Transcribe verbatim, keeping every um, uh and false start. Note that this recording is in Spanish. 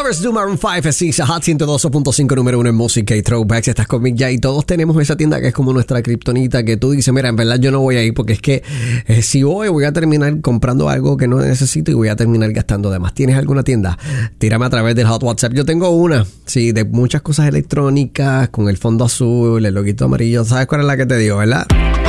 Lovers do Maroon five, es Isa Hot ciento doce punto cinco, número uno en música y throwbacks. Estás con Mick ya y todos tenemos esa tienda que es como nuestra kriptonita, que tú dices, mira, en verdad yo no voy a ir porque es que eh, si voy voy a terminar comprando algo que no necesito y voy a terminar gastando de más. ¿Tienes alguna tienda? Tírame a través del Hot WhatsApp. Yo tengo una, sí, de muchas cosas electrónicas, con el fondo azul, el loguito amarillo. ¿Sabes cuál es la que te digo, verdad?